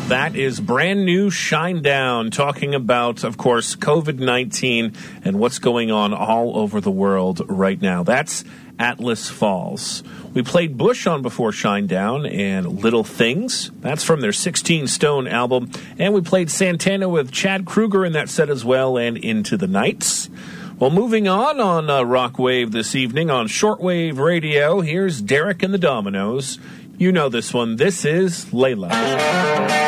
That is brand new Shinedown, talking about, of course, COVID-19 and what's going on all over the world right now. That's Atlas Falls. We played Bush on Before Shinedown and Little Things. That's from their 16 Stone album. And we played Santana with Chad Kruger in that set as well, and Into the Nights. Well, moving on Rock Wave this evening on Shortwave Radio, here's Derek and the Dominoes. You know this one. This is Layla.